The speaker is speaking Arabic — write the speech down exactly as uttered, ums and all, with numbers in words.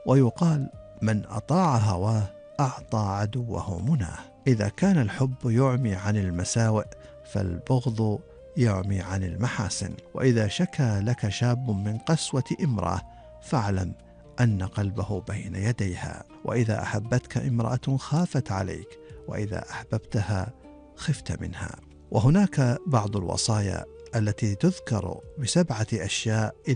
ويقال: من أطاع هواه أعطى عدوه مناه. إذا كان الحب يعمي عن المساوئ فالبغض يعمي عن المحاسن. وإذا شكى لك شاب من قسوة امرأة فاعلم أن قلبه بين يديها. وإذا أحبتك امرأة خافت عليك، وإذا أحببتها خفت منها. وهناك بعض الوصايا التي تذكر بسبعة أشياء